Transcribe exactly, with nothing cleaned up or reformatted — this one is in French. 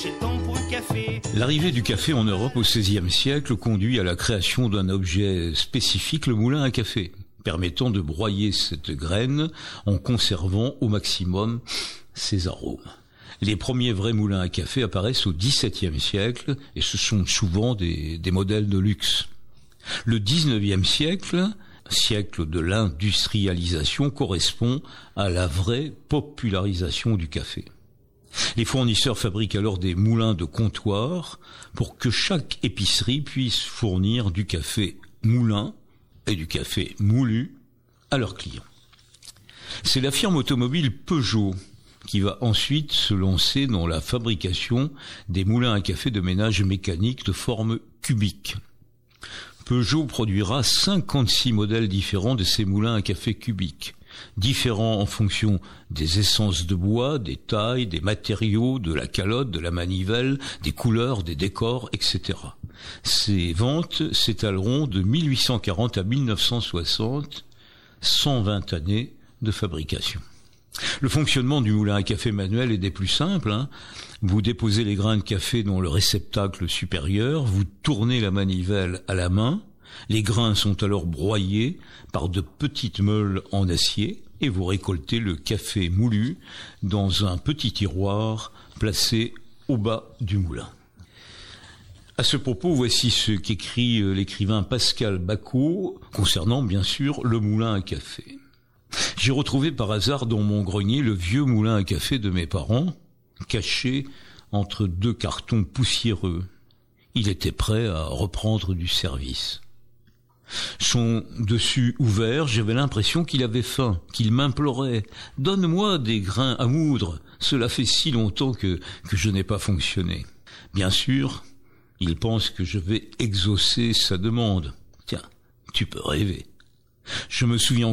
j'ai le temps pour un café. L'arrivée du café en Europe au seizième siècle conduit à la création d'un objet spécifique, le moulin à café, permettant de broyer cette graine en conservant au maximum ses arômes. Les premiers vrais moulins à café apparaissent au dix-septième siècle et ce sont souvent des, des modèles de luxe. Le dix-neuvième siècle, siècle de l'industrialisation, correspond à la vraie popularisation du café. Les fournisseurs fabriquent alors des moulins de comptoir pour que chaque épicerie puisse fournir du café moulin et du café moulu à leurs clients. C'est la firme automobile Peugeot qui va ensuite se lancer dans la fabrication des moulins à café de ménage mécanique de forme cubique. Peugeot produira cinquante-six modèles différents de ces moulins à café cubiques, différents en fonction des essences de bois, des tailles, des matériaux, de la calotte, de la manivelle, des couleurs, des décors, et cetera. Ces ventes s'étaleront de mille huit cent quarante à mille neuf cent soixante, cent vingt années de fabrication. Le fonctionnement du moulin à café manuel est des plus simples. Hein. Vous déposez les grains de café dans le réceptacle supérieur, vous tournez la manivelle à la main, les grains sont alors broyés par de petites meules en acier et vous récoltez le café moulu dans un petit tiroir placé au bas du moulin. À ce propos, voici ce qu'écrit l'écrivain Pascal Bacot concernant bien sûr le moulin à café. J'ai retrouvé par hasard dans mon grenier le vieux moulin à café de mes parents, caché entre deux cartons poussiéreux. Il était prêt à reprendre du service. Son dessus ouvert, j'avais l'impression qu'il avait faim, qu'il m'implorait. « Donne-moi des grains à moudre, cela fait si longtemps que, que je n'ai pas fonctionné. » Bien sûr, il pense que je vais exaucer sa demande. Tiens, tu peux rêver. Je me souviens